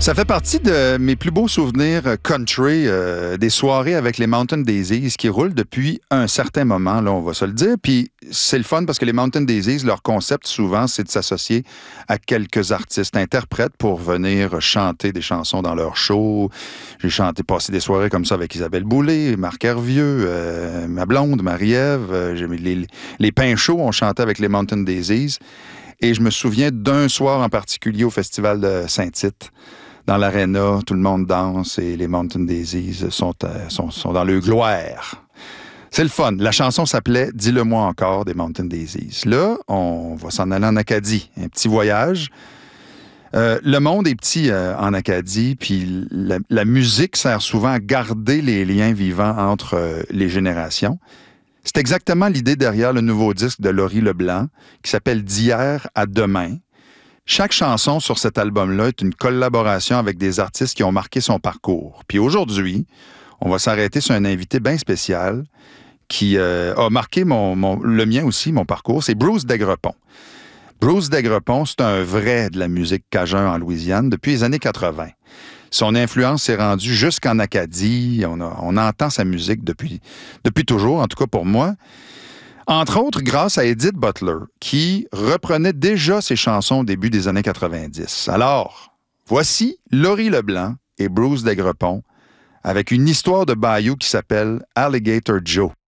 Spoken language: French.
Ça fait partie de mes plus beaux souvenirs country, des soirées avec les Mountain Daisies qui roulent depuis un certain moment, là, on va se le dire. Puis c'est le fun parce que les Mountain Daisies, leur concept souvent, c'est de s'associer à quelques artistes, interprètes pour venir chanter des chansons dans leur show. J'ai passé des soirées comme ça avec Isabelle Boulay, Marc Hervieux, ma blonde, Marie-Ève. Les Pinchots ont chanté avec les Mountain Daisies. Et je me souviens d'un soir en particulier au Festival de Saint-Tite. Dans l'aréna, tout le monde danse et les Mountain Daisies sont dans le gloire. C'est le fun. La chanson s'appelait « Dis-le-moi encore » des Mountain Daisies. Là, on va s'en aller en Acadie. Un petit voyage. Le monde est petit en Acadie, puis la musique sert souvent à garder les liens vivants entre les générations. C'est exactement l'idée derrière le nouveau disque de Laurie Leblanc, qui s'appelle « D'hier à demain ». Chaque chanson sur cet album-là est une collaboration avec des artistes qui ont marqué son parcours. Puis aujourd'hui, on va s'arrêter sur un invité bien spécial qui a marqué le mien aussi, mon parcours. C'est Bruce Daiguerepont. Bruce Daiguerepont, c'est un vrai de la musique cajun en Louisiane depuis les années 80. Son influence s'est rendue jusqu'en Acadie. On entend sa musique depuis toujours, en tout cas pour moi. Entre autres, grâce à Edith Butler, qui reprenait déjà ses chansons au début des années 90. Alors, voici Laurie Leblanc et Bruce Daiguerepont avec une histoire de bayou qui s'appelle Alligator Joe.